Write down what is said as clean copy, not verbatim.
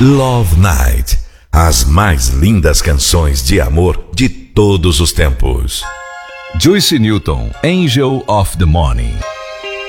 Love Night, as mais lindas canções de amor de todos os tempos. Joyce Newton, Angel of the Morning.